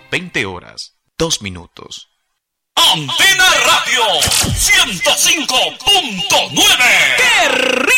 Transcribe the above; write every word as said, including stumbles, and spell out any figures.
veinte horas, dos minutos. Antena Radio ciento cinco punto nueve.